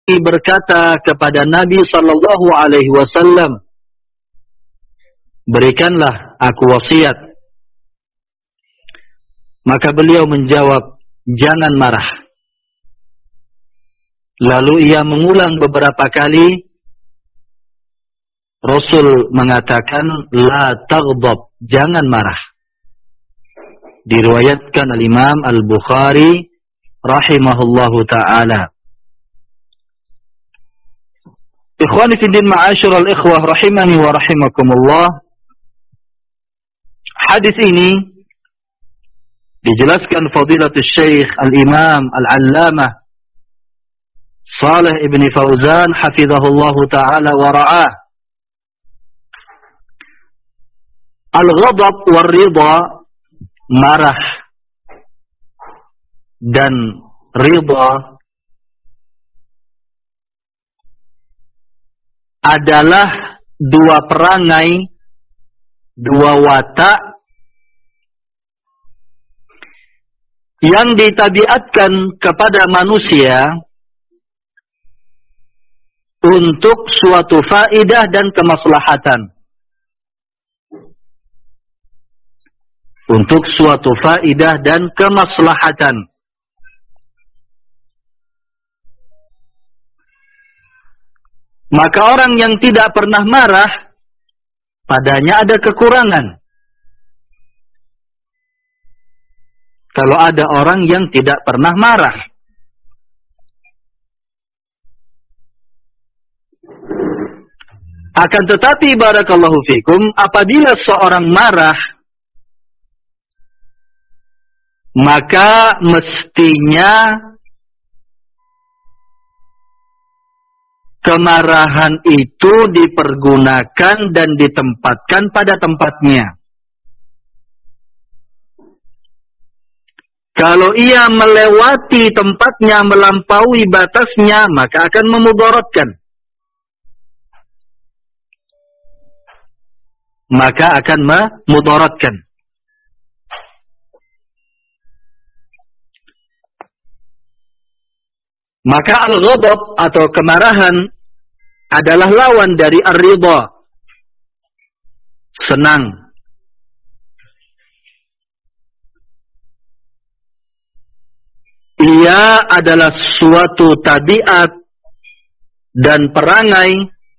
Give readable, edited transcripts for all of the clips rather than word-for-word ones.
berkata kepada Nabi sallallahu alaihi wasallam, "Berikanlah aku wasiat." Maka beliau menjawab, "Jangan marah." Lalu ia mengulang beberapa kali. Rasul mengatakan, "La taghdab," jangan marah. Diriwayatkan al-Imam Al-Bukhari rahimahullahu ta'ala. Ikhwani fi din, ma'asyiral ikhwah rahimani wa rahimakumullah. Hadis ini dijelaskan fadilatul Syekh Al-Imam Al-Allamah Shalih ibn Fauzan hafizahullahu ta'ala wa ra'ah. Al-ghadab war ridha, marah dan ridha adalah dua perangai, dua watak yang ditabiatkan kepada manusia untuk suatu faedah dan kemaslahatan. Untuk suatu faedah dan kemaslahatan. Maka orang yang tidak pernah marah, padanya ada kekurangan. Kalau ada orang yang tidak pernah marah. Akan tetapi barakallahu fikum, apabila seorang marah, maka mestinya kemarahan itu dipergunakan dan ditempatkan pada tempatnya. Kalau ia melewati tempatnya, melampaui batasnya, maka akan memudaratkan. Maka akan memudaratkan. Maka al-ghadab atau kemarahan adalah lawan dari ar-ridha, senang. Ia adalah suatu tabiat dan perangai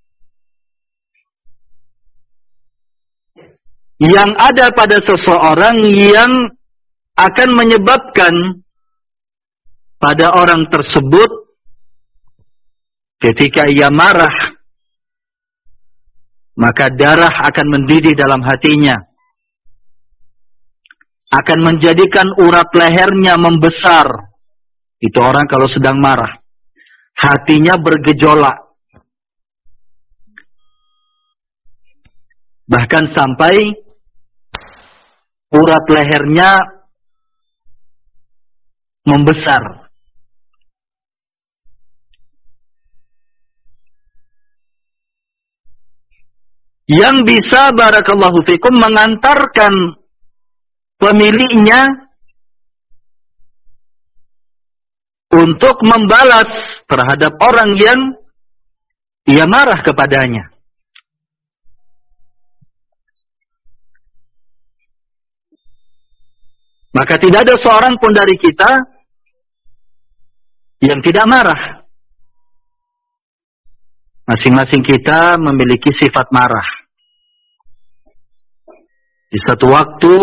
yang ada pada seseorang yang akan menyebabkan pada orang tersebut ketika ia marah, maka darah akan mendidih dalam hatinya, akan menjadikan urat lehernya membesar. Itu orang kalau sedang marah, hatinya bergejolak, bahkan sampai urat lehernya membesar. Yang bisa barakallahu fikum mengantarkan pemiliknya untuk membalas terhadap orang yang ia marah kepadanya. Maka tidak ada seorang pun dari kita yang tidak marah. Masing-masing kita memiliki sifat marah. Di satu waktu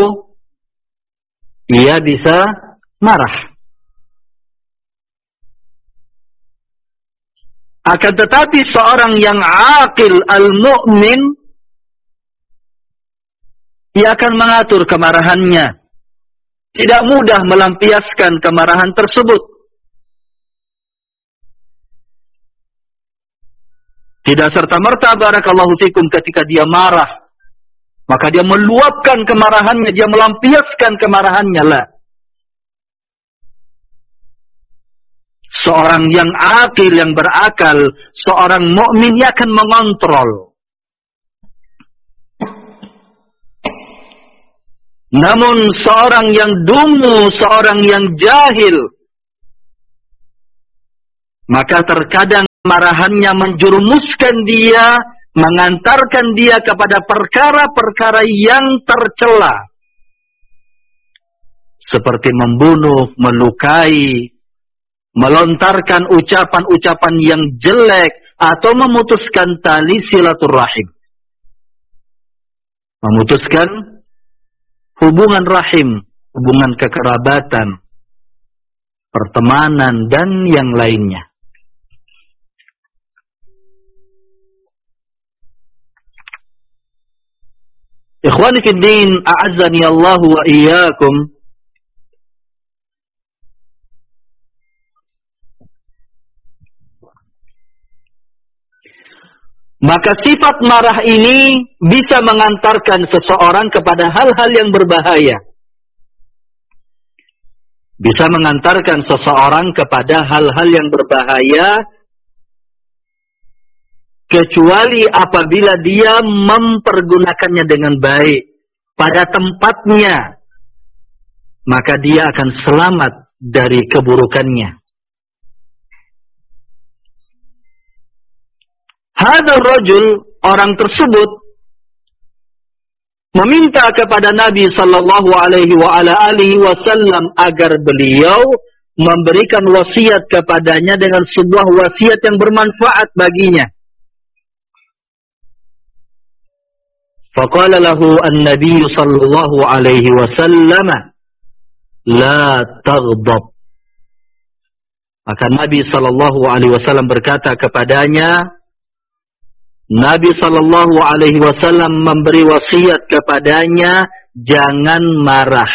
ia bisa marah. Akan tetapi seorang yang aqil al-mu'min, ia akan mengatur kemarahannya. Tidak mudah melampiaskan kemarahan tersebut. Tidak serta-merta barakallahu fikum ketika dia marah, maka dia meluapkan kemarahannya, dia melampiaskan kemarahannya lah. Seorang yang akil, yang berakal, seorang mukmin ia akan mengontrol. Namun seorang yang dungu, seorang yang jahil, maka terkadang marahannya menjerumuskan dia, mengantarkan dia kepada perkara-perkara yang tercela. Seperti membunuh, melukai, melontarkan ucapan-ucapan yang jelek, atau memutuskan tali silaturrahim. Memutuskan hubungan rahim, hubungan kekerabatan, pertemanan, dan yang lainnya. Ikhwani fi din, a'azzani Allah wa iyyakum. Maka sifat marah ini bisa mengantarkan seseorang kepada hal-hal yang berbahaya. Bisa mengantarkan seseorang kepada hal-hal yang berbahaya, kecuali apabila dia mempergunakannya dengan baik pada tempatnya, maka dia akan selamat dari keburukannya. Hadal rajul, orang tersebut meminta kepada Nabi sallallahu alaihi wasallam agar beliau memberikan wasiat kepadanya dengan sebuah wasiat yang bermanfaat baginya. Faqala lahu an-nabiy sallallahu alaihi wasallam, la taghdab. Maka Nabi sallallahu alaihi wasallam berkata kepadanya, Nabi sallallahu alaihi wasallam memberi wasiat kepadanya, jangan marah.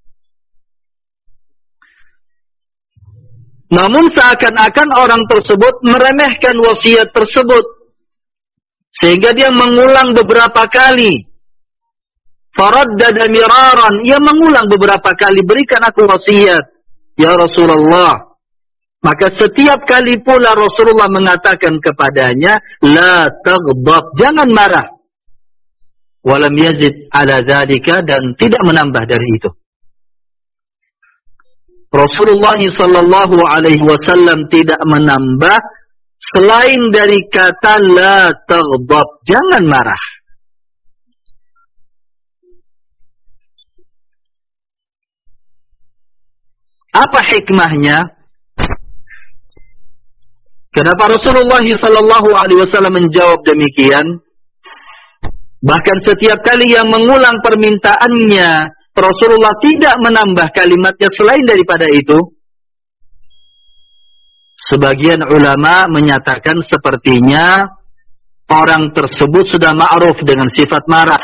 Namun seakan-akan orang tersebut meremehkan wasiat tersebut, sehingga dia mengulang beberapa kali. Faraddada miraran, ia mengulang beberapa kali, berikan aku wasiat, ya Rasulullah. Maka setiap kali pula Rasulullah mengatakan kepadanya, la taghdab, jangan marah. Walam yazid ala dzalika, dan tidak menambah dari itu. Rasulullah sallallahu alaihi wasallam tidak menambah selain dari kata la taghdab, jangan marah. Apa hikmahnya? Kenapa Rasulullah sallallahu alaihi wasallam menjawab demikian? Bahkan setiap kali yang mengulang permintaannya, Rasulullah tidak menambah kalimatnya selain daripada itu. Sebagian ulama menyatakan sepertinya orang tersebut sudah ma'ruf dengan sifat marah.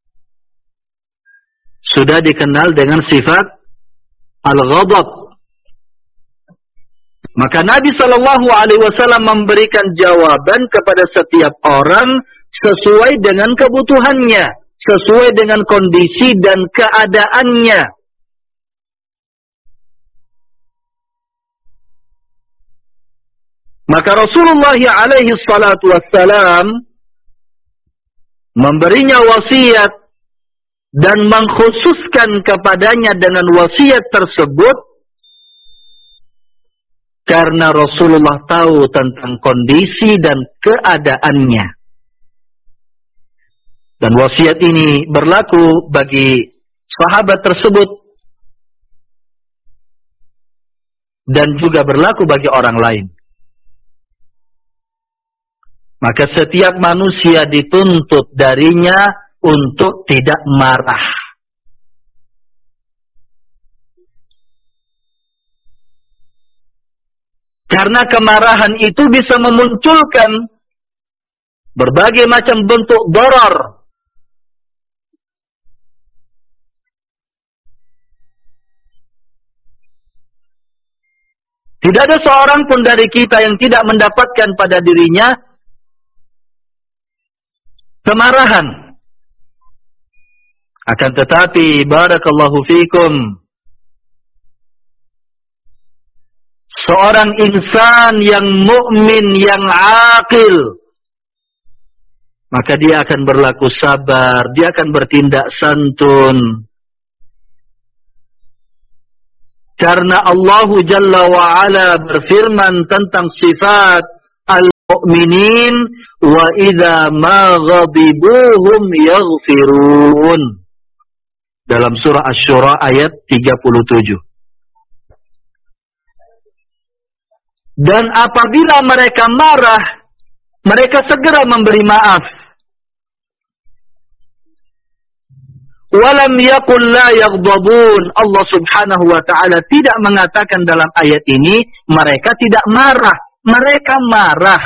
Sudah dikenal dengan sifat al-ghadab. Maka Nabi sallallahu alaihi wasallam memberikan jawaban kepada setiap orang sesuai dengan kebutuhannya, sesuai dengan kondisi dan keadaannya. Maka Rasulullah alaihi salatu wassalam memberinya wasiat dan mengkhususkan kepadanya dengan wasiat tersebut, karena Rasulullah tahu tentang kondisi dan keadaannya. Dan wasiat ini berlaku bagi sahabat tersebut dan juga berlaku bagi orang lain. Maka setiap manusia dituntut darinya untuk tidak marah. Karena kemarahan itu bisa memunculkan berbagai macam bentuk darar. Tidak ada seorang pun dari kita yang tidak mendapatkan pada dirinya kemarahan. Akan tetapi, barakallahu fikum, seorang insan yang mukmin, yang aqil, maka dia akan berlaku sabar, dia akan bertindak santun. Karena Allah Jalla wa'ala berfirman tentang sifat al-mu'minin wa idza ma ghadibuhum yaghfirun. Dalam surah Asy-Syura ayat 37. Dan apabila mereka marah, mereka segera memberi maaf. Walam yakul la yaghdabun. Allah Subhanahu wa ta'ala tidak mengatakan dalam ayat ini mereka tidak marah. Mereka marah.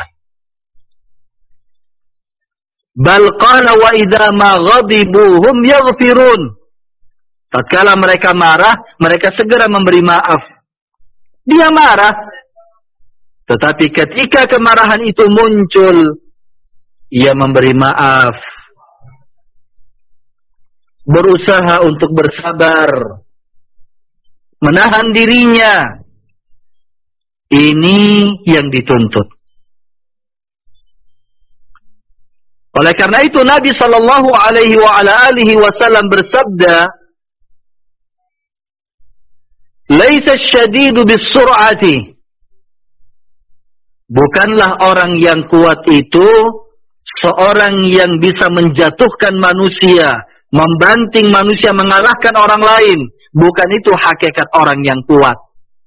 Bal qala wa idza ma ghadibuhum yaghfirun. Tatkala mereka marah, mereka segera memberi maaf. Dia marah, tetapi ketika kemarahan itu muncul, ia memberi maaf. Berusaha untuk bersabar, menahan dirinya. Ini yang dituntut. Oleh karena itu Nabi sallallahu alaihi wa ala alihi wasallam bersabda, "Laisa asy-syadidu bis-sur'ati." Bukanlah orang yang kuat itu seorang yang bisa menjatuhkan manusia, membanting manusia, mengalahkan orang lain. Bukan itu hakikat orang yang kuat.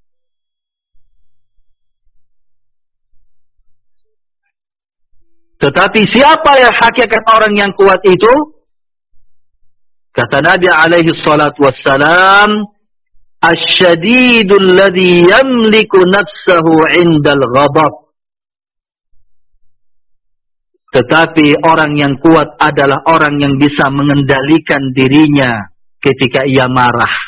Tetapi siapa yang hakikat orang yang kuat itu? Kata Nabi alaihi salatu wassalam, "Asy-syadidul ladzi yamliku nafsahu 'indal ghadab." Tetapi orang yang kuat adalah orang yang bisa mengendalikan dirinya ketika ia marah.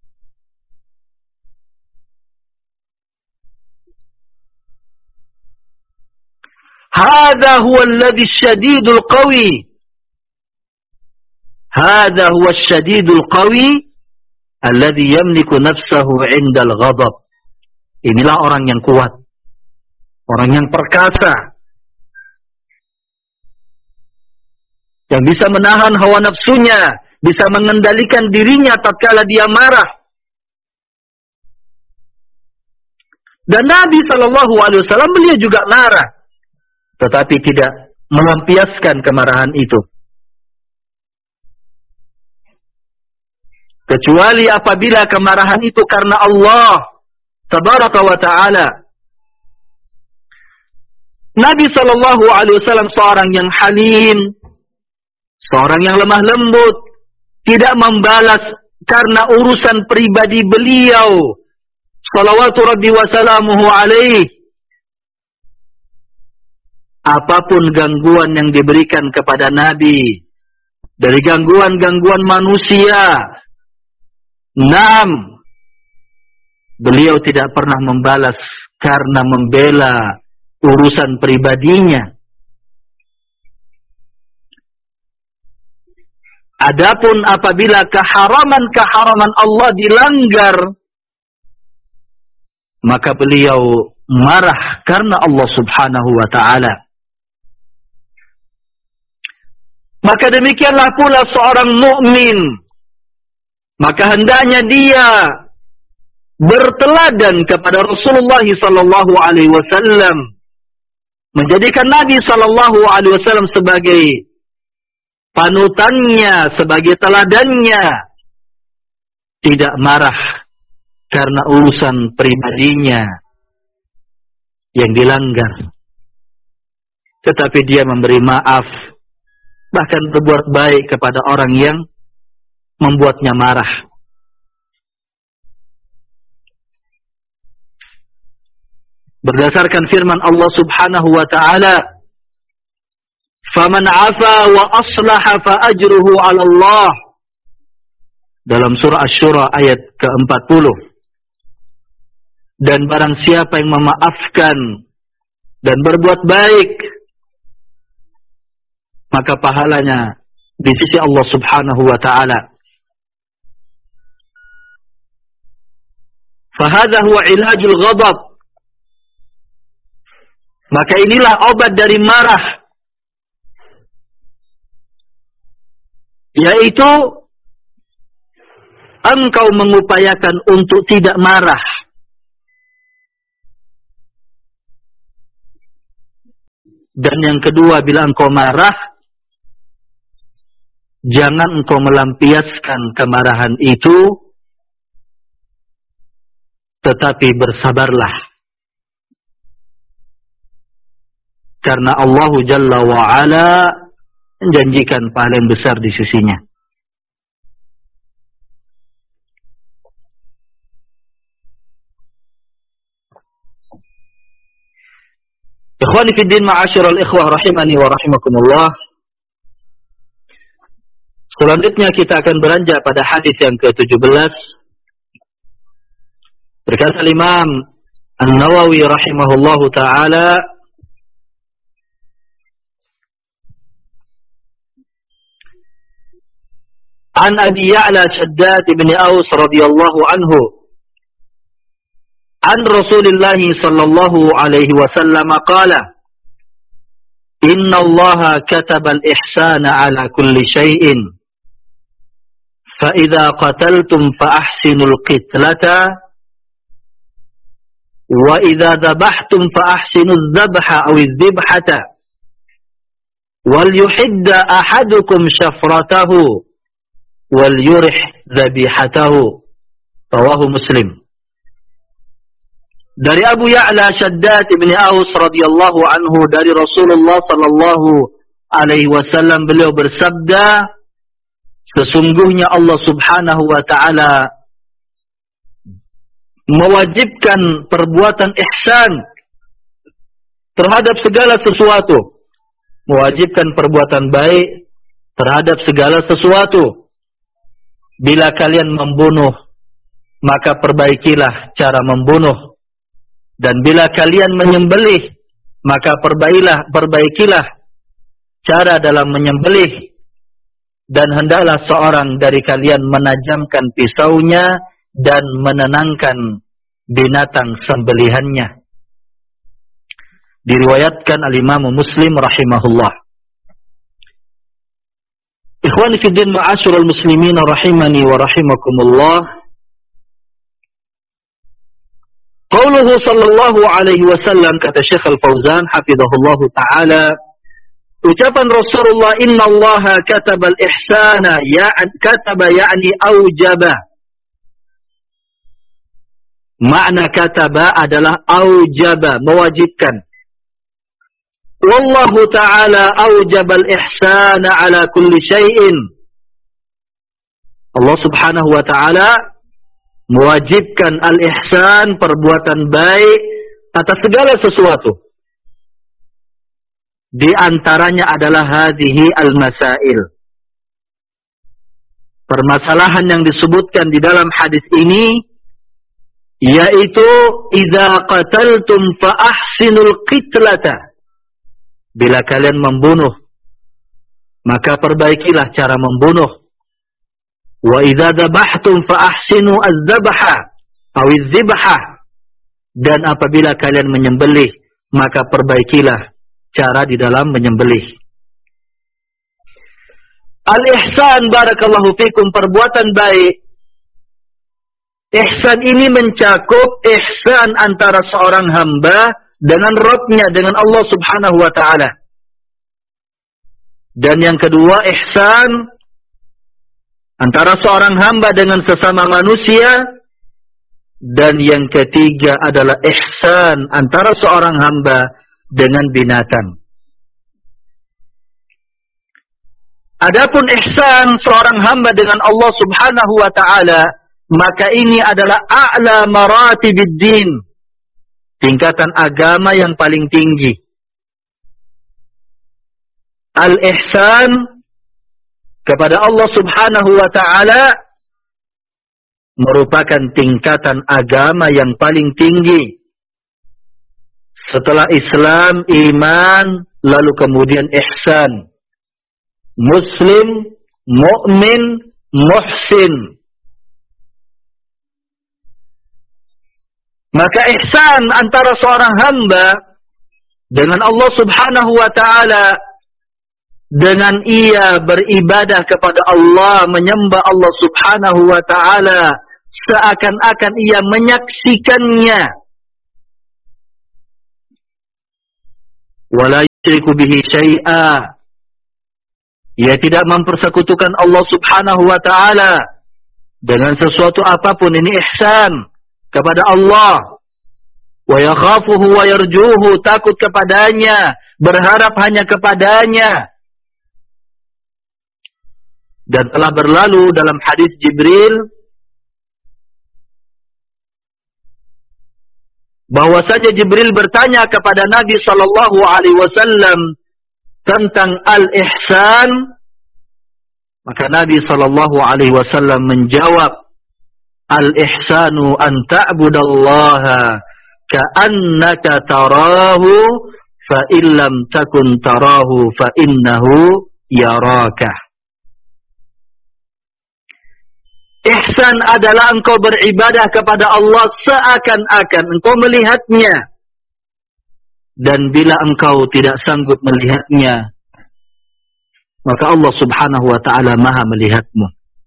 Hadza huwa alladhi syadidul qawi. Hadza huwa syadidul qawi alladhi yamliku nafsahu 'indal ghadab. Inilah orang yang kuat. Orang yang perkasa. Yang bisa menahan hawa nafsunya, bisa mengendalikan dirinya tatkala dia marah. Dan Nabi SAW beliau juga marah, tetapi tidak melampiaskan kemarahan itu. Kecuali apabila kemarahan itu karena Allah Tabaraka wa Ta'ala. Nabi SAW seorang yang halim, seorang yang lemah lembut, tidak membalas karena urusan pribadi beliau. Salawatu Rabbi wa salamuhu alaih. Apapun gangguan yang diberikan kepada Nabi, dari gangguan-gangguan manusia, beliau tidak pernah membalas karena membela urusan pribadinya. Adapun apabila keharaman Allah dilanggar, maka beliau marah karena Allah Subhanahu wa Ta'ala. Maka demikianlah pula seorang mukmin. Maka hendaknya dia berteladan kepada Rasulullah sallallahu alaihi wasallam, menjadikan Nabi sallallahu alaihi wasallam sebagai panutannya, sebagai teladannya. Tidak marah karena urusan pribadinya yang dilanggar, tetapi dia memberi maaf, bahkan berbuat baik kepada orang yang membuatnya marah. Berdasarkan firman Allah Subhanahu wa Ta'ala, "Faman 'afa wa aslaha fa ajruhu 'ala Allah." Dalam surah Asy-Syura ayat ke-40. Dan barang siapa yang memaafkan dan berbuat baik, maka pahalanya di sisi Allah Subhanahu wa Ta'ala. Fahadha huwa ilajul ghadab. Maka inilah obat dari marah, yaitu engkau mengupayakan untuk tidak marah. Dan yang kedua, bila engkau marah, jangan engkau melampiaskan kemarahan itu, tetapi bersabarlah. Karena Allah Jalla wa'ala menjanjikan pahala yang besar di sisinya. Ikhwani fi din, ma'asyiral ikhwah rahimani wa rahimakumullah. Selanjutnya kita akan beranjak pada hadis yang ke-17. Berkata Imam An-Nawawi rahimahullahu taala, An Abi Ya'la Shaddad bin Aus radhiyallahu anhu, an Rasulillah sallallahu alaihi wasallam qala, Inna Allah kataba al-ihsana ala kulli shay'in, fa idza qataltum fa ahsinul qitlata, wa idza dhabhtum fa ahsinuz dhabha aw adh-dhibhata, wal yuhidda ahadukum shafratahu wal yurih dhabihatahu. Rawahu Muslim. Dari Abu Ya'la Shaddad bin Aus radhiyallahu anhu, dari Rasulullah sallallahu alaihi wasallam, beliau bersabda, sesungguhnya Allah Subhanahu wa taala mewajibkan perbuatan ihsan terhadap segala sesuatu. Mewajibkan perbuatan baik terhadap segala sesuatu. Bila kalian membunuh, maka perbaikilah cara membunuh. Dan bila kalian menyembelih, maka perbaikilah cara dalam menyembelih. Dan hendaklah seorang dari kalian menajamkan pisaunya dan menenangkan binatang sembelihannya. Diriwayatkan al-Imam Muslim rahimahullah. Ikhwani fi din, ma'asyiral muslimin rahimani wa rahimakumullah. Qauluhu sallallahu alaihi wasallam, kata Syekh Al-Fauzan hafizahullah taala, ucapan Rasulullah, inna Allah kataba al-ihsana, kataba ya'ni aujaba. Makna kataba adalah aujaba, mewajibkan. Wallahu ta'ala aujaba al-ihsana ala kulli syai'in. Allah subhanahu wa ta'ala mewajibkan al-ihsan, perbuatan baik, atas segala sesuatu. Di antaranya adalah hadhihi al-masail. Permasalahan yang disebutkan di dalam hadis ini, yaitu idza qataltum fa ahsinul qitlata. Bila kalian membunuh, maka perbaikilah cara membunuh. Wa idza dzabhtum fa ahsinu az-dzabha aw az-dzibha. Dan apabila kalian menyembelih, maka perbaikilah cara di dalam menyembelih. Al-ihsan, barakallahu fikum, perbuatan baik. Ihsan ini mencakup ihsan antara seorang hamba dengan Rabb-nya, dengan Allah subhanahu wa ta'ala. Dan yang kedua, ihsan antara seorang hamba dengan sesama manusia. Dan yang ketiga adalah ihsan antara seorang hamba dengan binatang. Adapun ihsan seorang hamba dengan Allah subhanahu wa ta'ala, maka ini adalah a'la maratibid din, tingkatan agama yang paling tinggi. Al-ihsan kepada Allah subhanahu wa ta'ala merupakan tingkatan agama yang paling tinggi. Setelah Islam, iman, lalu kemudian ihsan. Muslim, mu'min, muhsin. Maka ihsan antara seorang hamba dengan Allah subhanahu wa ta'ala, dengan ia beribadah kepada Allah, menyembah Allah subhanahu wa ta'ala, seakan-akan ia menyaksikannya. Wala yusyriku bihi syai'a. Ia tidak mempersekutukan Allah Subhanahu wa taala dengan sesuatu apapun. Ini ihsan kepada Allah. Wa yakhafuhu wa yarjuhu, takut kepadanya, berharap hanya kepadanya. Dan telah berlalu dalam hadis Jibril bahwasanya Jibril bertanya kepada Nabi sallallahu alaihi wasallam tentang al-ihsan, maka Nabi sallallahu alaihi wasallam menjawab, al-ihsanu an ta'budallaha ka'annaka tarahu fa illam takun tarahu fa innahu yaraka. Ihsan adalah engkau beribadah kepada Allah seakan-akan engkau melihatnya. Dan bila engkau tidak sanggup melihatnya, maka Allah Subhanahu wa ta'ala maha melihatmu.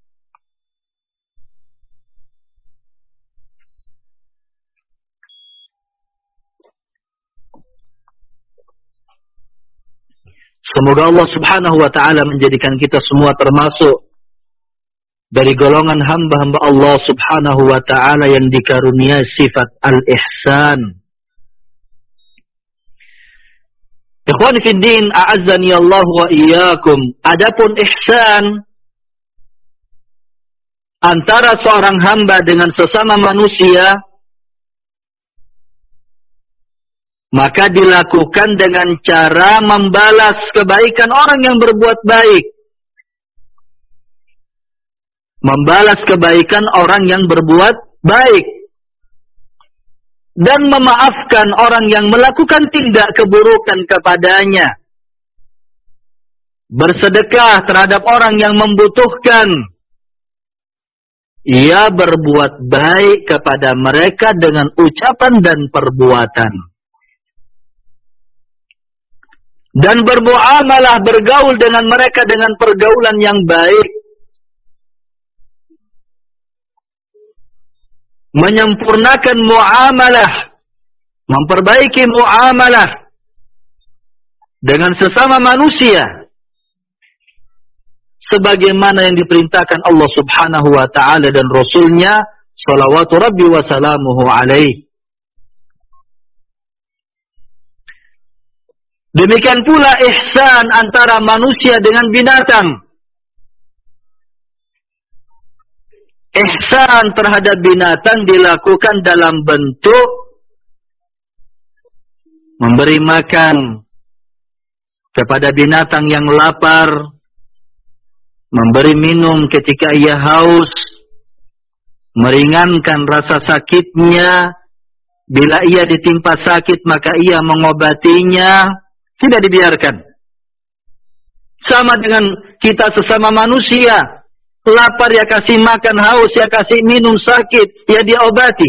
Semoga Allah Subhanahu wa ta'ala menjadikan kita semua termasuk dari golongan hamba-hamba Allah Subhanahu wa ta'ala yang dikaruniai sifat al-ihsan. Ikhwan fi din, a'azzani Allah wa iyyakum. Adapun ihsan antara seorang hamba dengan sesama manusia, maka dilakukan dengan cara membalas kebaikan orang yang berbuat baik. Membalas kebaikan orang yang berbuat baik. Dan memaafkan orang yang melakukan tindak keburukan kepadanya. Bersedekah terhadap orang yang membutuhkan. Ia berbuat baik kepada mereka dengan ucapan dan perbuatan. Dan bermuamalah, bergaul dengan mereka dengan pergaulan yang baik. Menyempurnakan muamalah, memperbaiki muamalah dengan sesama manusia sebagaimana yang diperintahkan Allah Subhanahu wa ta'ala dan Rasulnya salawatu rabbi wa salamuhu alaih. Demikian pula ihsan antara manusia dengan binatang. Ihsan terhadap binatang dilakukan dalam bentuk memberi makan kepada binatang yang lapar, memberi minum ketika ia haus, meringankan rasa sakitnya, bila ia ditimpa sakit maka ia mengobatinya, tidak dibiarkan. Sama dengan kita sesama manusia. Lapar ya kasih makan, haus ya kasih minum, sakit ya dia obati.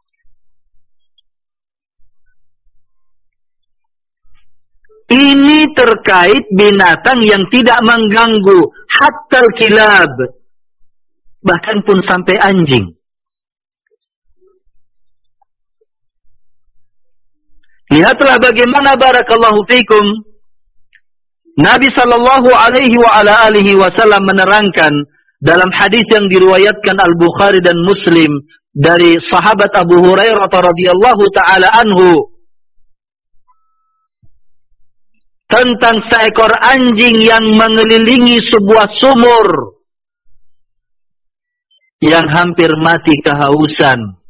Ini terkait binatang yang tidak mengganggu, hatta kilab, bahkan pun sampai anjing. Lihatlah bagaimana barakallahu fikum Nabi sallallahu alaihi wa ala alihi wasallam menerangkan dalam hadis yang diriwayatkan Al-Bukhari dan Muslim dari sahabat Abu Hurairah radhiyallahu taala anhu tentang seekor anjing yang mengelilingi sebuah sumur yang hampir mati kehausan.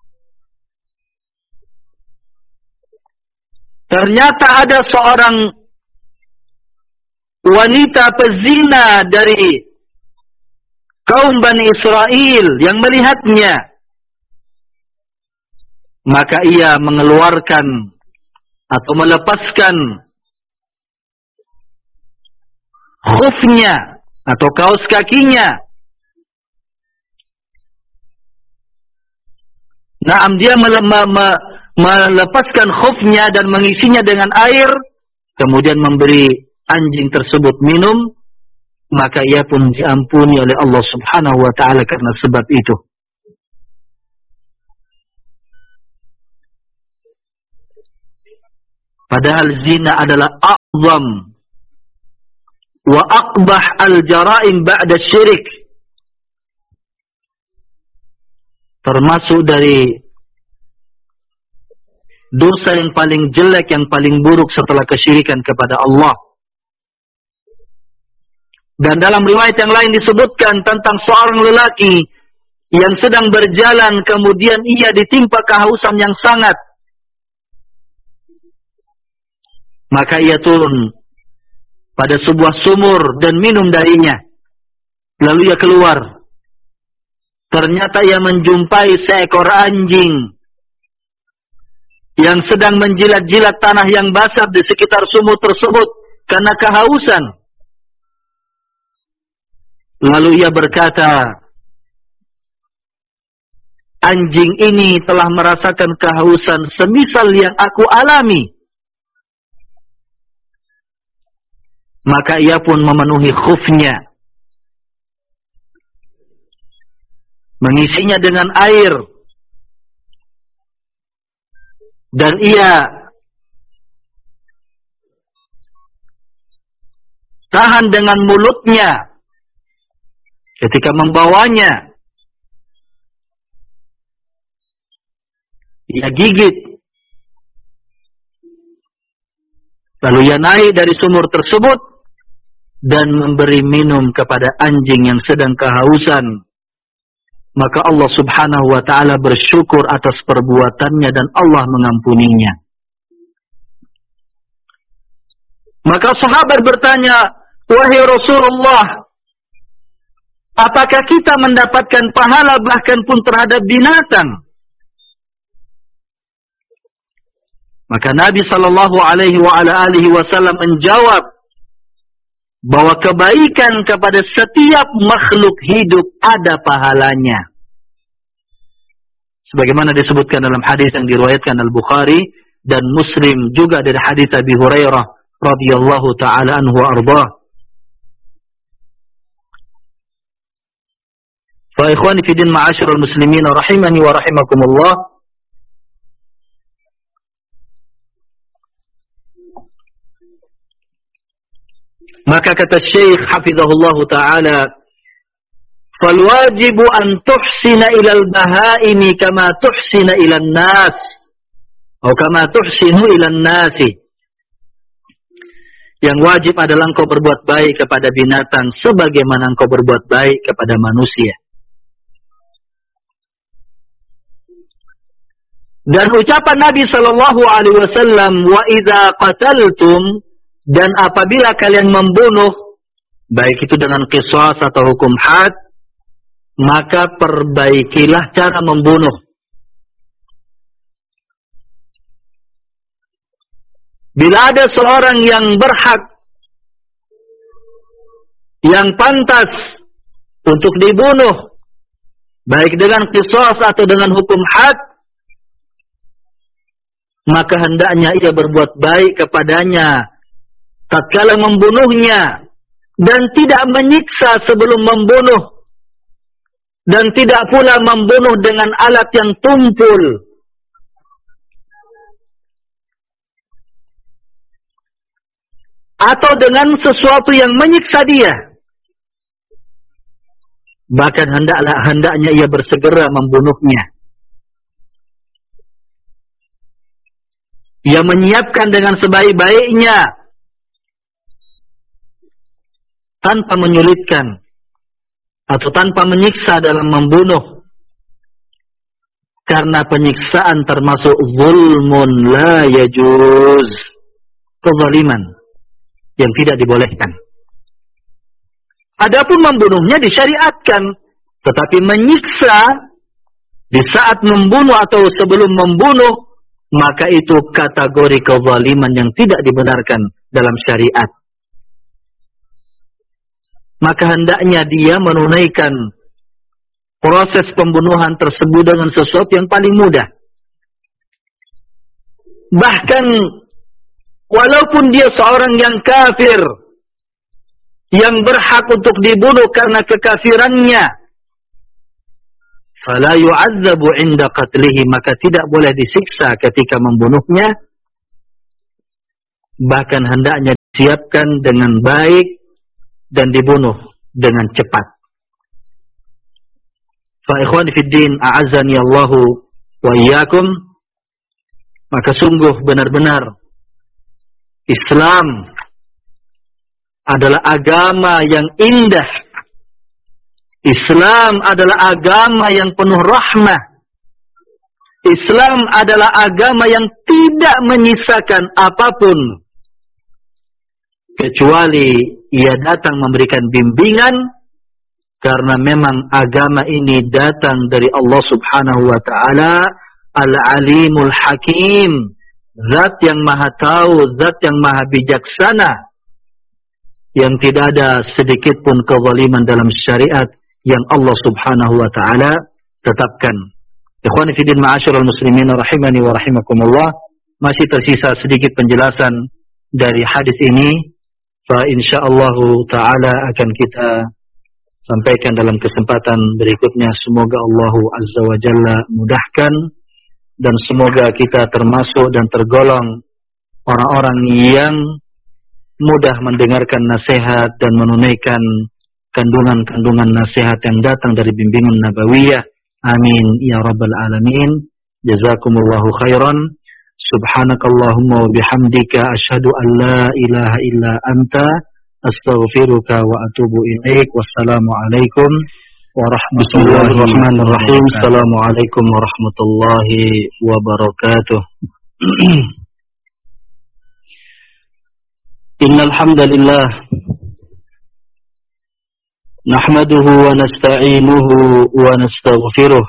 Ternyata ada seorang wanita pezina dari kaum Bani Israel yang melihatnya. Maka ia mengeluarkan atau melepaskan khufnya atau kaos kakinya. Naam, dia melepaskan khufnya dan mengisinya dengan air, kemudian memberi anjing tersebut minum. Maka ia pun diampuni oleh Allah Subhanahu wa ta'ala karena sebab itu. Padahal zina adalah a'zam wa aqbah al-jara'im ba'da syirik. Termasuk dari dosa yang paling jelek, yang paling buruk setelah kesyirikan kepada Allah. Dan dalam riwayat yang lain disebutkan tentang seorang lelaki yang sedang berjalan, kemudian ia ditimpa kehausan yang sangat. Maka ia turun pada sebuah sumur dan minum darinya. Lalu ia keluar. Ternyata ia menjumpai seekor anjing yang sedang menjilat-jilat tanah yang basah di sekitar sumur tersebut karena kehausan. Lalu ia berkata, anjing ini telah merasakan kehausan semisal yang aku alami. Maka ia pun memenuhi khufnya, mengisinya dengan air, dan ia tahan dengan mulutnya ketika membawanya. Ia gigit, lalu ia naik dari sumur tersebut dan memberi minum kepada anjing yang sedang kehausan. Maka Allah subhanahu wa ta'ala bersyukur atas perbuatannya dan Allah mengampuninya. Maka sahabat bertanya, wahai Rasulullah, apakah kita mendapatkan pahala bahkan pun terhadap binatang? Maka Nabi SAW menjawab bahwa kebaikan kepada setiap makhluk hidup ada pahalanya. Sebagaimana disebutkan dalam hadis yang diriwayatkan Al-Bukhari dan Muslim, juga dari hadis Abi Hurairah radhiyallahu taala anhu arbah. Fa ikhwani fi din ma'asyiral muslimin rahimani wa rahimakumullah. Maka kata Syekh hafizahullahu taala, fal wajibu an tuhsina ilal bahaimi kama tuhsina ilan nas atau kama tuhsinu ilan nasi. Yang wajib adalah engkau berbuat baik kepada binatang sebagaimana engkau berbuat baik kepada manusia. Dan ucapan Nabi sallallahu alaihi wasallam, wa idza qataltum, dan apabila kalian membunuh, baik itu dengan qisas atau hukum had, maka perbaikilah cara membunuh. Bila ada seorang yang berhak, yang pantas untuk dibunuh, baik dengan qisas atau dengan hukum had, maka hendaknya ia berbuat baik kepadanya tatkala membunuhnya, dan tidak menyiksa sebelum membunuh, dan tidak pula membunuh dengan alat yang tumpul, atau dengan sesuatu yang menyiksa dia. Bahkan hendaknya ia bersegera membunuhnya. Ia menyiapkan dengan sebaik-baiknya, tanpa menyulitkan atau tanpa menyiksa dalam membunuh, karena penyiksaan termasuk zulmun la yajuz, kezaliman yang tidak dibolehkan. Adapun membunuhnya disyariatkan, tetapi menyiksa di saat membunuh atau sebelum membunuh, maka itu kategori kezaliman yang tidak dibenarkan dalam syariat. Maka hendaknya dia menunaikan proses pembunuhan tersebut dengan sesuatu yang paling mudah. Bahkan walaupun dia seorang yang kafir, yang berhak untuk dibunuh karena kekafirannya, fala yu'adzabu 'inda qatlihi, maka tidak boleh disiksa ketika membunuhnya. Bahkan hendaknya disiapkan dengan baik dan dibunuh dengan cepat. Fa ikhwani fid din, a'azzani Allahu wa iyyakum, maka sungguh benar-benar Islam adalah agama yang indah. Islam adalah agama yang penuh rahmah. Islam adalah agama yang tidak menyisakan apapun, kecuali ia datang memberikan bimbingan, karena memang agama ini datang dari Allah Subhanahu wa ta'ala, Al-Alimul Hakim, Zat yang maha tahu, Zat yang maha bijaksana, yang tidak ada sedikit pun kezaliman dalam syariat yang Allah Subhanahu wa ta'ala tetapkan. Ikhwani fiddin ma'asyiral muslimin rahimani wa rahimakumullah, masih tersisa sedikit penjelasan dari hadis ini, fa insyaallah ta'ala akan kita sampaikan dalam kesempatan berikutnya. Semoga Allah Azza wa Jalla mudahkan, dan semoga kita termasuk dan tergolong orang-orang yang mudah mendengarkan nasihat dan menunaikan kandungan-kandungan nasihat yang datang dari bimbingan nabawiyah. Amin ya rabbal alamin. Jazakumullahu khairan. Subhanakallahumma wa bihamdika asyhadu an la ilaha illa anta astaghfiruka wa atubu ilaik. Wassalamu alaikum warahmatullahi wabarakatuh. Assalamualaikum warahmatullahi wabarakatuh. Innal hamdalillah nahmaduhu wa nasta'inuhu wa nastaghfiruh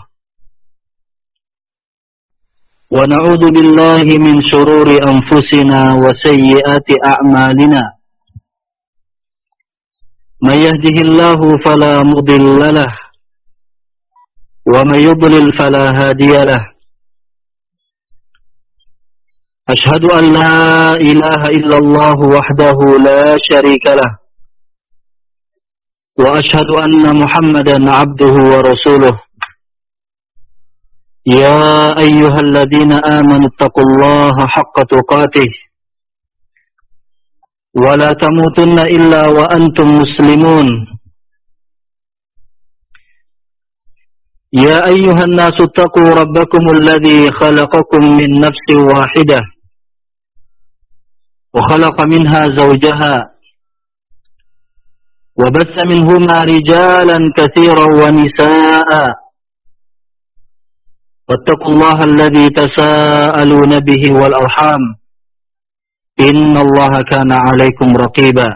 wa na'udzu billahi min shururi anfusina wa sayyiati a'malina. May yahdihillahu fala mudilla lahu wa may yudlil fala hadiya lahu. Ashhadu an la ilaha illallah wahdahu la sharika lahu wa ashhadu anna Muhammadan abduhu wa rasuluh. Ya ayyuhalladzina amanu taqullaha haqqa tuqatih wa la tamutunna illa wa antum muslimun. Ya ayyuhan nasu taqu rabbakumul ladzi khalaqakum min nafsin wahidah wa khalaqa minha zawjaha وبث منهما رجالا كثيرا ونساء واتقوا الله الذي تساءلون به والأرحام إن الله كان عليكم رقيبا.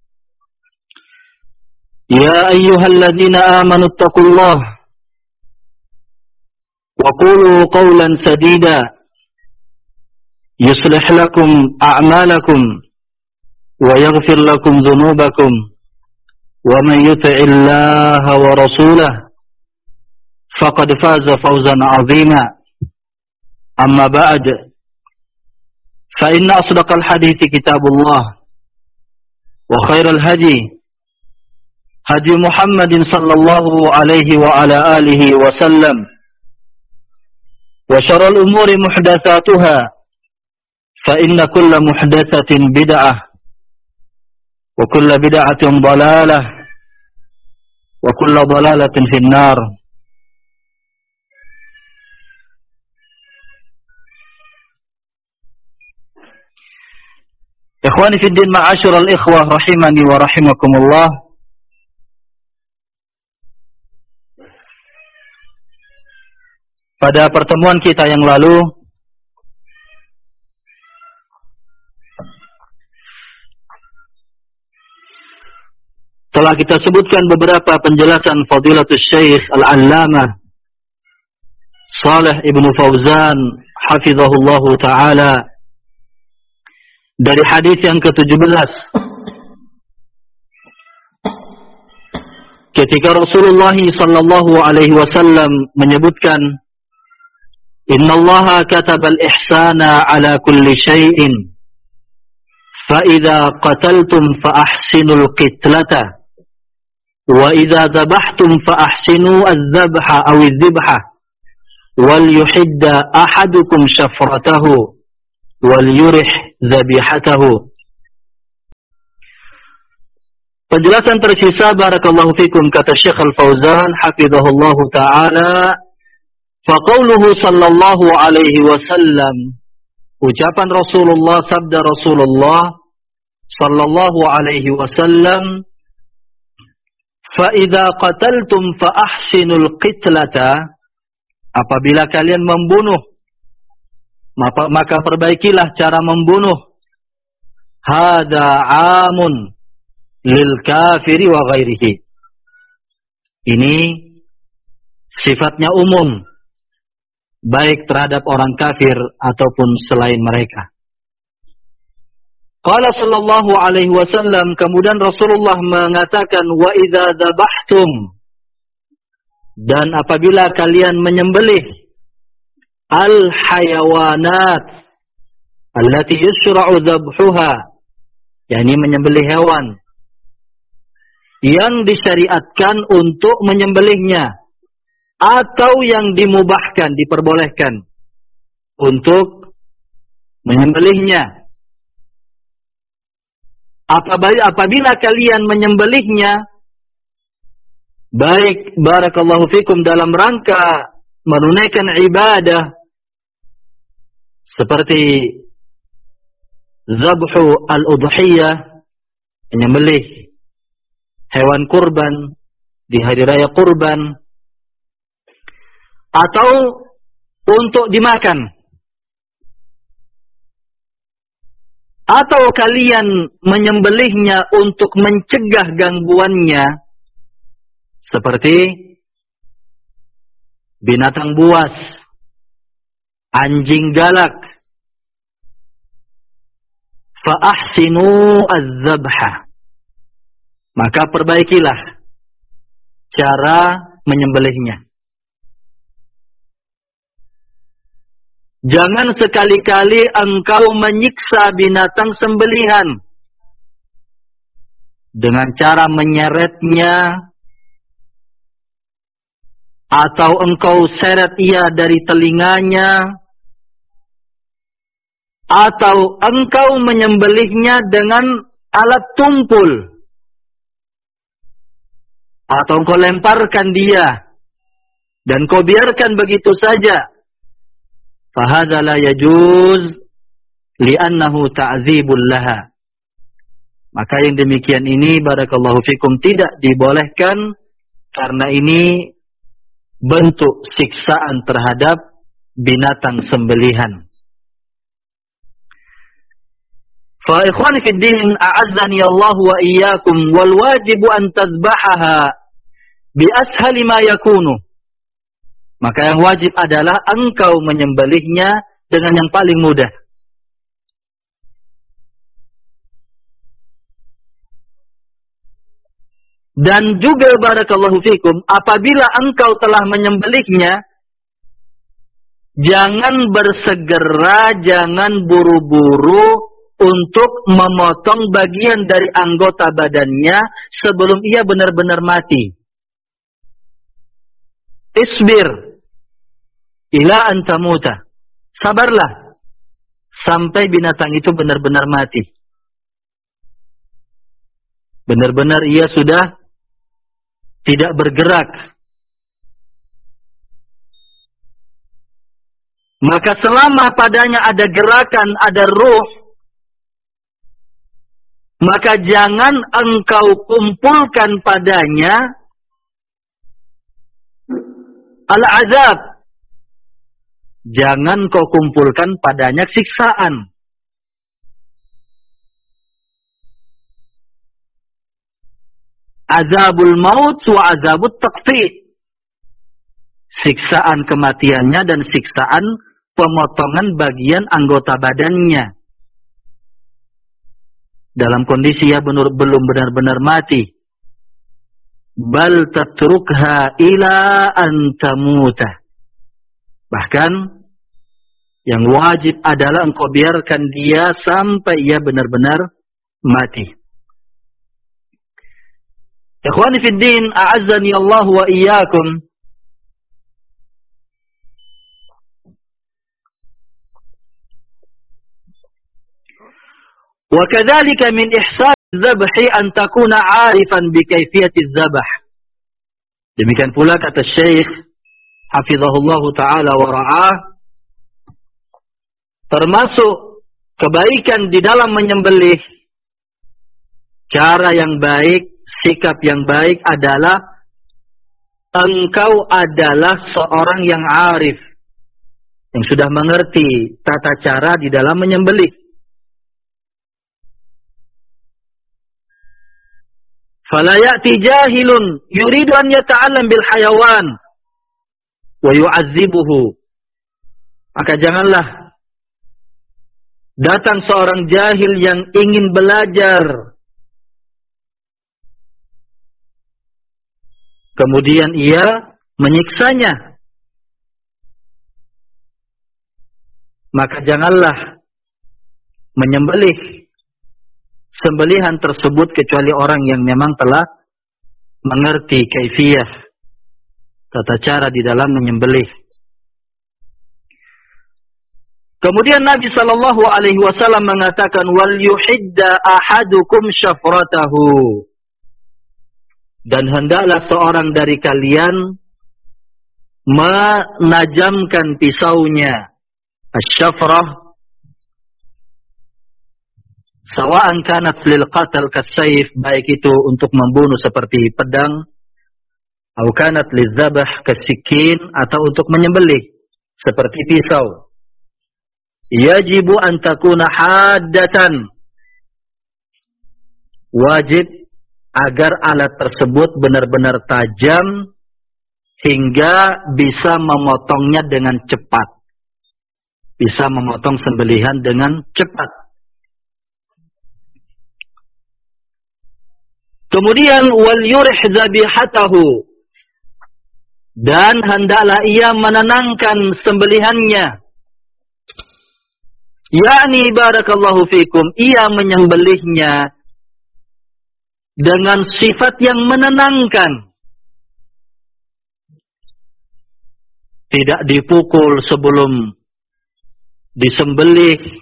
يا أيها الذين آمنوا اتقوا الله وقولوا قولا سديدا يصلح لكم أعمالكم ويغفر لكم ذنوبكم ومن يطع الله ورسوله فقد فاز فوزا عظيما. أما بعد، فإن أصدق الحديث كتاب الله وخير الهدي هدي محمد صلى الله عليه وعلى آله وسلم وشر الأمور محدثاتها فإن كل محدثة بدعة وكل بدعة ضلالة وكل ضلالة في النار. Ikhwani fi din ma'asyiral ikhwah rahimani wa rahimakumullah. Pada pertemuan kita yang lalu telah kita sebutkan beberapa penjelasan Fadilatul Syekh Al-Allamah Shalih Ibnu Fauzan hafizahullahu ta'ala dari hadis yang ke-17, ketika Rasulullah sallallahu alaihi wasallam menyebutkan, innallaha katabal ihsana ala kulli syai'in fa idza qataltum fa ahsinul qitlata wa idza dhabhtum fa ahsinu adh-dhabha aw adh-dhibha wal yuhidda ahadukum shafratahu wal yurih dhabihatahu. Penjelasan tersisa, barakallahu fikum, kata Syekh Al-Fauzan hafizahullahu taala, faqauluhu sallallahu alaihi wasallam, ucapan Rasulullah, sabda Rasulullah sallallahu alaihi wasallam, fa idza qataltum fa ahsinul qitlata, apabila kalian membunuh maka perbaikilah cara membunuh. Hada amun lil kafiri wa ghairihi, ini sifatnya umum, baik terhadap orang kafir ataupun selain mereka. Qala sallallahu alaihi wasallam, kemudian Rasulullah mengatakan, wa idza dzabhtum, dan apabila kalian menyembelih al hayawanat allati yushra'u dzabhuha, yakni menyembelih hewan yang disyariatkan untuk menyembelihnya atau yang dimubahkan, diperbolehkan untuk menyembelihnya. Apabila kalian menyembelihnya, baik barakallahu fikum dalam rangka menunaikan ibadah seperti zabhu al-udhiyah, menyembelih hewan kurban di hari raya kurban, atau untuk dimakan, atau kalian menyembelihnya untuk mencegah gangguannya, seperti binatang buas, anjing galak, fa ahsinu az-zabha, maka perbaikilah cara menyembelihnya. Jangan sekali-kali engkau menyiksa binatang sembelihan dengan cara menyeretnya, atau engkau seret ia dari telinganya, atau engkau menyembelihnya dengan alat tumpul, atau engkau lemparkan dia dan kau biarkan begitu saja. Fahadha la yajuz li'annahu ta'zibul laha, maka yang demikian ini barakallahu fikum tidak dibolehkan, karena ini bentuk siksaan terhadap binatang sembelihan. Fa ikhwani fid din, a'azzani Allah wa iyyakum, wal wajibu an tadhbahaha bi ashali ma yakunu, maka yang wajib adalah engkau menyembelihnya dengan yang paling mudah. Dan juga barakallahu fikum, apabila engkau telah menyembelihnya, jangan bersegera, jangan buru-buru untuk memotong bagian dari anggota badannya sebelum ia benar-benar mati. Isbir ila an tamuta, sabarlah sampai binatang itu benar-benar mati, benar-benar ia sudah tidak bergerak. Maka selama padanya ada gerakan, ada ruh, maka jangan engkau kumpulkan padanya al-azab, jangan kau kumpulkan padanya siksaan. Azabul maut wa azabut taqti', siksaan kematiannya dan siksaan pemotongan bagian anggota badannya dalam kondisi ia belum benar-benar mati. Bal tatrukha ila an tamuta, bahkan yang wajib adalah engkau biarkan dia sampai ia benar-benar mati. Ikhwani fid din, a'azzani Allah wa iyyakum. Wa kadzalika min ihsan zabhi an takuna 'arifan bi kaifiyati zabh. Demikian pula kata Syekh hafizahullahu taala wa ra'ah, termasuk kebaikan di dalam menyembelih, cara yang baik, sikap yang baik adalah engkau adalah seorang yang arif, yang sudah mengerti tata cara di dalam menyembelih. Fala ya'ti jahilun yuridu an yata'allam bil hayawan wa yu'azzibuhu. Maka janganlah datang seorang jahil yang ingin belajar, kemudian ia menyiksanya. Maka janganlah menyembelih sembelihan tersebut kecuali orang yang memang telah mengerti kaifiyah, tata cara di dalam menyembelih. Kemudian Nabi SAW mengatakan, wal yuhidda ahadukum syafratahu. Dan hendaklah seorang dari kalian menajamkan pisaunya. Asy-syafrah sawa'an kanat lil qatal kasayf, baik itu untuk membunuh seperti pedang, atau kanat lil zabah kasikin, atau untuk menyembelih seperti pisau. Yajibu an takuna haddatan, wajib agar alat tersebut benar-benar tajam hingga bisa memotongnya dengan cepat, bisa memotong sembelihan dengan cepat. Kemudian wal yurih zabihatahu, dan hendaklah ia menenangkan sembelihannya. Yakni barakallahu fikum, ia menyembelihnya dengan sifat yang menenangkan. Tidak dipukul sebelum disembelih,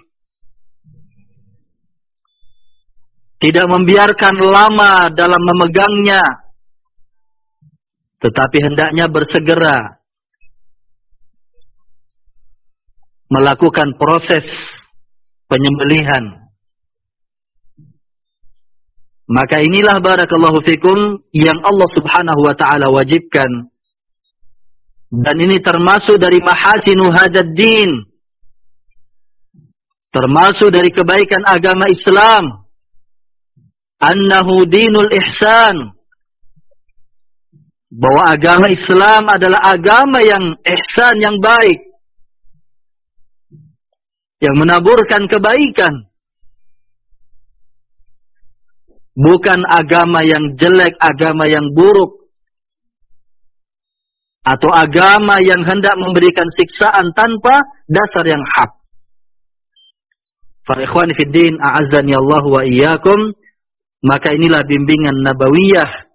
tidak membiarkan lama dalam memegangnya, tetapi hendaknya bersegera melakukan proses penyembelihan. Maka inilah barakallahu fikum yang Allah subhanahu wa ta'ala wajibkan. Dan ini termasuk dari mahasinu hadad din, termasuk dari kebaikan agama Islam. Annahu dinul ihsan, bahwa agama Islam adalah agama yang ihsan, yang baik, yang menaburkan kebaikan. Bukan agama yang jelek, agama yang buruk, atau agama yang hendak memberikan siksaan tanpa dasar yang hak. Fa ikhwani fid din, a'azzani Allah wa iyyakum. Maka inilah bimbingan nabawiyah,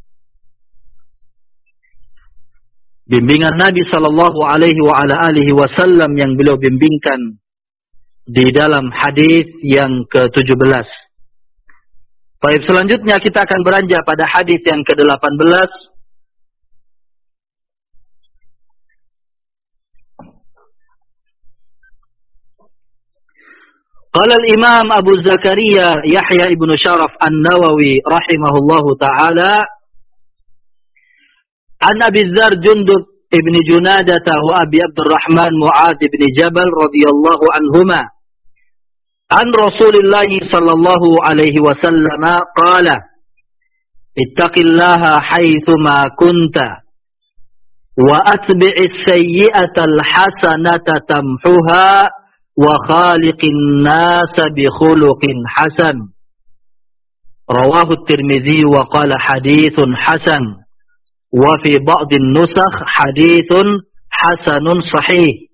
bimbingan Nabi sallallahu alaihi wa ala alihi wasallam yang beliau bimbingkan di dalam hadis yang ke-17. Baik, selanjutnya kita akan beranjak pada hadis yang ke-18. Qala al-Imam Abu Zakaria Yahya ibn Sharaf An-Nawawi rahimahullahu ta'ala an Abi Dzar Jundub ibn Junadah wa Abi Abdurrahman Mu'adz ibn Jabal radhiyallahu anhuma an Rasulillah sallallahu alaihi wasallam qala ittaqillaha haitsuma kunta wa atbi'is sayyi'ata al-hasanata tamhuha wa khaliqin nasa bi khuluqin hasan. Rawahu Tirmidzi wa qala haditsun hasan, wa fi ba'dhin nusakh haditsun hasanun sahih.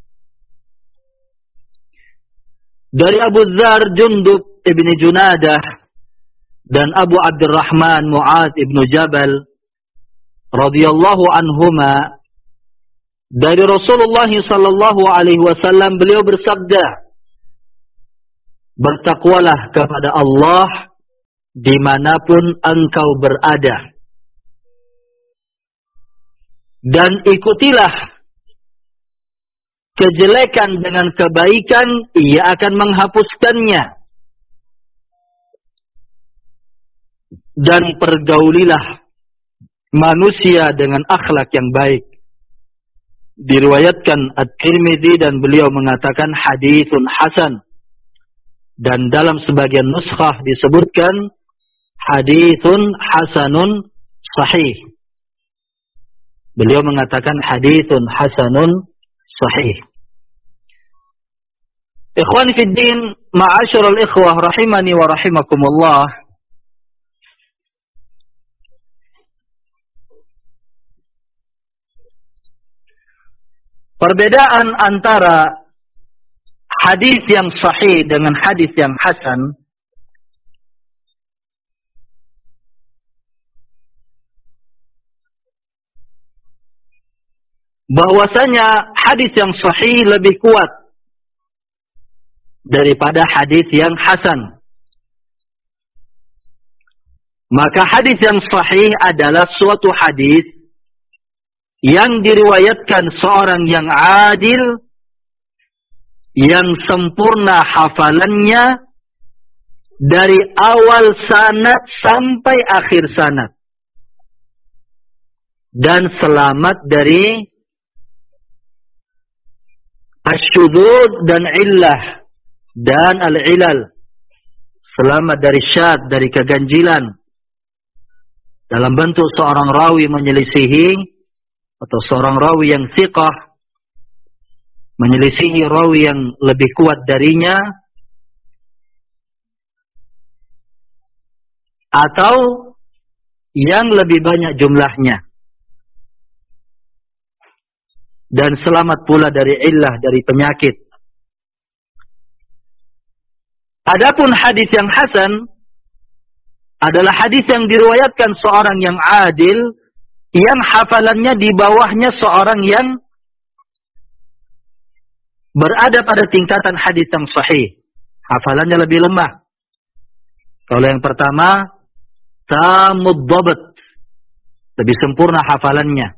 Dari Abu Dzar Jundub ibn Junadah dan Abu Abdurrahman Mu'adz ibn Jabal radhiyallahu anhuma, dari Rasulullah sallallahu alaihi wasallam beliau bersabda, bertakwalah kepada Allah dimanapun engkau berada. Dan ikutilah kejelekan dengan kebaikan, ia akan menghapuskannya. Dan pergaulilah manusia dengan akhlak yang baik. Diriwayatkan At-Tirmidzi dan beliau mengatakan haditsun hasan. Dan dalam sebagian nuskhah disebutkan haditsun hasanun sahih. Beliau mengatakan haditsun hasanun sahih. Ikhwani fid din, ma'asyiral ikhwah rahimani wa rahimakumullah. Perbedaan antara hadis yang sahih dengan hadis yang hasan bahwasanya hadis yang sahih lebih kuat daripada hadis yang hasan. Maka hadis yang sahih adalah suatu hadis yang diriwayatkan seorang yang adil, yang sempurna hafalannya dari awal sanad sampai akhir sanad, dan selamat dari asyudud dan illah dan al-ilal, selamat dari syad, dari keganjilan, dalam bentuk seorang rawi menyelisihi atau seorang rawi yang thiqah menyelisihi rawi yang lebih kuat darinya, atau yang lebih banyak jumlahnya, dan selamat pula dari illah, dari penyakit. Adapun hadis yang hasan adalah hadis yang diriwayatkan seorang yang adil, yang hafalannya di bawahnya seorang yang berada pada tingkatan hadis yang sahih. Hafalannya lebih lemah. Kalau yang pertama, tamud dhabt, lebih sempurna hafalannya.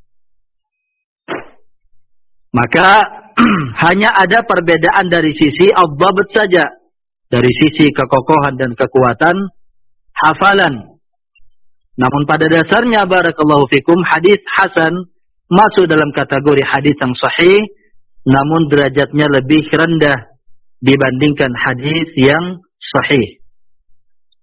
Maka hanya ada perbedaan dari sisi ad-dhabt saja, dari sisi kekokohan dan kekuatan hafalan. Namun pada dasarnya barakallahu fikum, hadis hasan masuk dalam kategori hadis yang sahih, namun derajatnya lebih rendah dibandingkan hadis yang sahih.